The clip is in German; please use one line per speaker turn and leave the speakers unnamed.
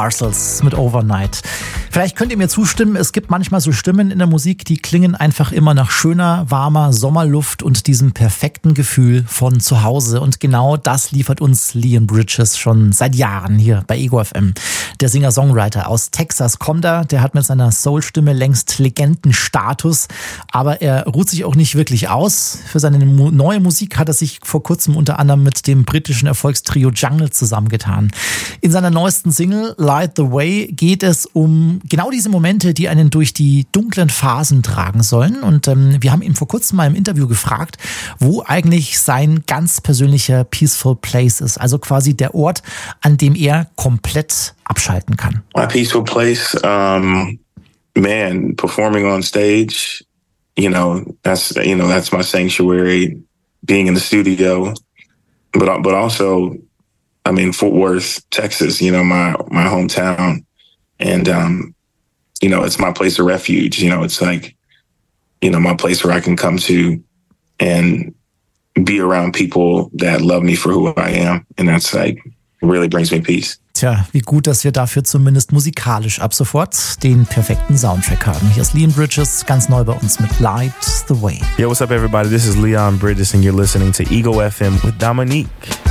Parcels mit Overnight. Vielleicht könnt ihr mir zustimmen, es gibt manchmal so Stimmen in der Musik, die klingen einfach immer nach schöner, warmer Sommerluft und diesem perfekten Gefühl von zu Hause. Und genau das liefert uns Leon Bridges schon seit Jahren hier bei Ego FM. Der Singer-Songwriter aus Texas kommt da, der hat mit seiner Soul-Stimme längst Legendenstatus, aber er ruht sich auch nicht wirklich aus. Für seine neue Musik hat er sich vor kurzem unter anderem mit dem britischen Erfolgstrio Jungle zusammengetan. In seiner neuesten Single Light the Way geht es um genau diese Momente, die einen durch die dunklen Phasen tragen sollen. Und wir haben ihn vor kurzem mal im Interview gefragt, wo eigentlich sein ganz persönlicher Peaceful Place ist. Also quasi der Ort, an dem er komplett abschalten kann.
My peaceful place, performing on stage, that's my sanctuary, being in the studio, but also, Fort Worth, Texas, my hometown. And, it's my place of refuge. It's like, my place where I can come to and be around people that love me for who I am. And that's like, really brings me peace.
Tja, wie gut, dass wir dafür zumindest musikalisch ab sofort den perfekten Soundtrack haben. Hier ist Leon Bridges, ganz neu bei uns mit Light the Way.
Yo, what's up everybody? This is Leon Bridges and you're listening to Ego FM with Dominique.